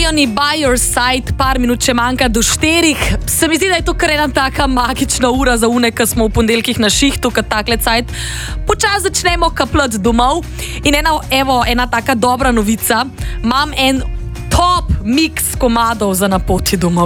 Leoni, by your side, par minut še manjka do 4. Se mi zdi, da je to kar ena taka magična ura za une, ki smo v ponedeljkih na šihtu, kad takle cajt. Počas začnemo kapljati domov. In ena taka dobra novica. Imam en top mix komadov za na poti domov.